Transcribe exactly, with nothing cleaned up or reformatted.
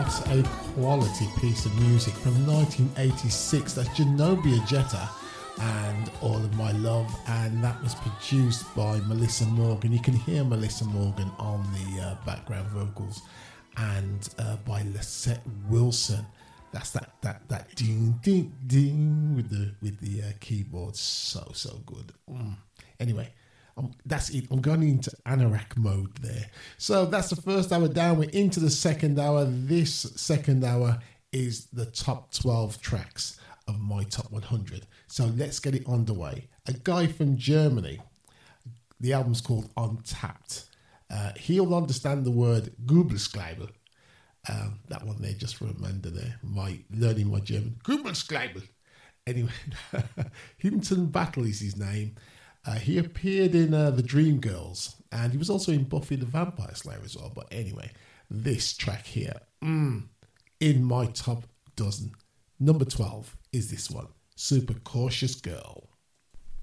What a quality piece of music from nineteen eighty-six. That's Genovia Jetta and All of My Love, and that was produced by Melissa Morgan. You can hear Melissa Morgan on the uh, background vocals, and uh, by Lisette Wilson. That's that that that ding ding ding with the with the uh, keyboard. So so good. Mm. Anyway. Um, that's it. I'm going into anorak mode there. So that's the first hour down. We're into the second hour. This second hour is the top twelve tracks of my top one hundred. So let's get it underway. A guy from Germany. The album's called Untapped. Uh, he'll understand the word Gubelskleibel. Um, that one there, just for Amanda there. My learning my German. Gubelskleibel. Anyway, Hinton Battle is his name. Uh, he appeared in uh, The Dreamgirls, and he was also in Buffy the Vampire Slayer as well. But anyway, this track here, mm, in my top dozen, number twelve is this one, Super Cautious Girl.